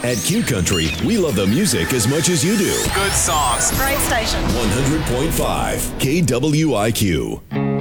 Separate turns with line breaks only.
At Q Country, we love the music as much as you do.
Good songs.
Great station.
100.5 KWIQ.